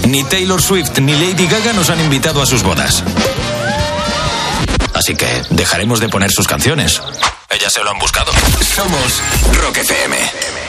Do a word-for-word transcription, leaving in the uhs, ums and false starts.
Ni Taylor Swift ni Lady Gaga nos han invitado a sus bodas. Así que dejaremos de poner sus canciones. Ellas se lo han buscado. Somos Rock F M.